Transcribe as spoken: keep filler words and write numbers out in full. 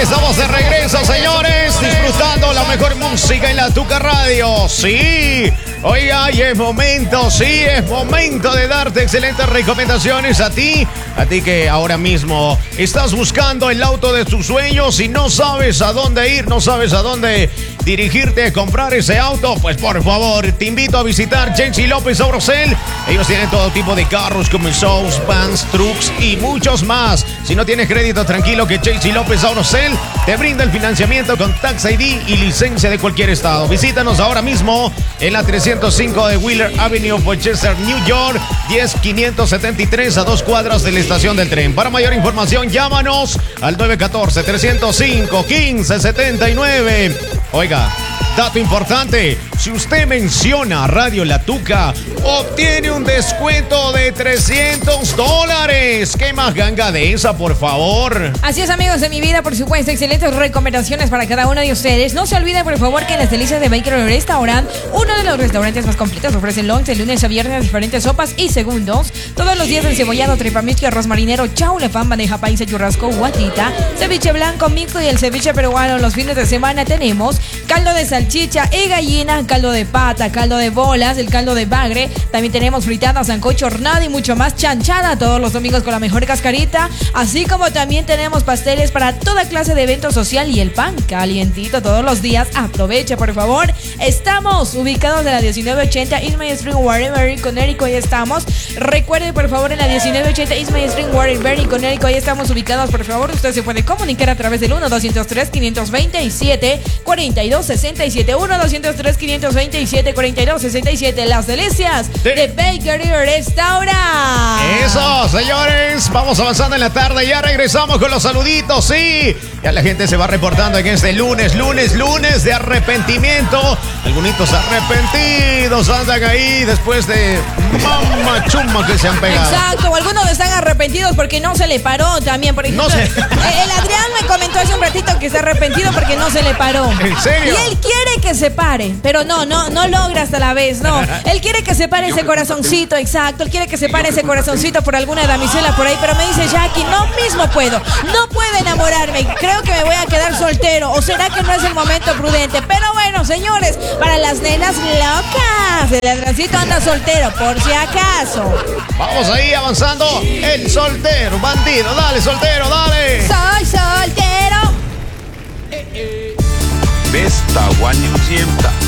Estamos de regreso, señores, disfrutando la mejor música en la Tuca Radio. Sí, oiga, y es momento, sí, es momento de darte excelentes recomendaciones a ti. A ti que ahora mismo estás buscando el auto de tus sueños y no sabes a dónde ir, no sabes a dónde dirigirte a comprar ese auto, pues por favor, te invito a visitar J C López Autosel. Ellos tienen todo tipo de carros como S U Vs, vans, trucks y muchos más. Si no tienes crédito, tranquilo que J C López Autosel te brinda el financiamiento con Tax I D y licencia de cualquier estado. Visítanos ahora mismo en la trescientos cinco de Wheeler Avenue, Rochester, New York, diez quinientos setenta y tres, a dos cuadras de la estación del tren. Para mayor información, llámanos al nueve uno cuatro, tres cero cinco, uno cinco siete nueve. Oiga, dato importante, si usted menciona Radio La Tuca, obtiene un descuento de trescientos dólares. ¿Qué más ganga de esa, por favor? Así es, amigos de mi vida, por supuesto, excelentes recomendaciones para cada uno de ustedes. No se olviden, por favor, que en las delicias de Bakery Restaurant, uno de los restaurantes más completos, ofrecen lunch de lunes a viernes, diferentes sopas y segundos. Todos los días encebollado, tripamixto, arroz marinero, chaulafán, bandeja paisa, churrasco, guatita, ceviche blanco, mixto y el ceviche peruano. Los fines de semana tenemos caldo de salchicha y gallina, caldo de pata, caldo de bolas, el caldo de bagre. También tenemos fritada, sancocho, hornada y mucho más, chanchada todos los domingos con la mejor cascarita. Así como también tenemos pasteles para toda clase de evento social y el pan calientito todos los días. Aproveche, por favor. Estamos ubicados en la diecinueve ochenta East Main Street, Waterbury, Connecticut. Ahí estamos. Recuerde, por favor, en la diecinueve ochenta East Main Street, Waterbury, Connecticut. Ahí estamos ubicados, por favor. Usted se puede comunicar a través del uno doscientos tres, quinientos veintisiete, cuarenta y dos sesenta y siete. uno doscientos tres, quinientos veintisiete, cuarenta y dos sesenta y siete. Las delicias de, de Bakery Restaurant. Eso, señores. Vamos avanzando en la tarde. Ya regresamos con los saluditos. Sí, ya la gente se va reportando en este lunes, lunes, lunes de arrepentimiento. Algunitos arrepentidos andan ahí después de mamá chumma que se han pegado. Exacto, o algunos están arrepentidos porque no se le paró también. Por ejemplo, no sé. El Adrián me comentó hace un ratito que está arrepentido porque no se le paró. ¿En serio? Y él quiere que se pare, pero no, no, no logra hasta la vez, no. Él quiere que se pare ese corazoncito, exacto. Él quiere que se pare ese corazoncito por alguna damisela por ahí, pero me dice, Jackie, no mismo puedo. No puedo enamorarme. Creo que me voy a quedar soltero. ¿O será que no es el momento prudente? Pero bueno, señores, para las nenas locas, el Adriancito anda soltero, por si acaso. Vamos ahí avanzando. El soltero, bandido. Dale, soltero, dale. Soy soltero. Besta Guanyusienta.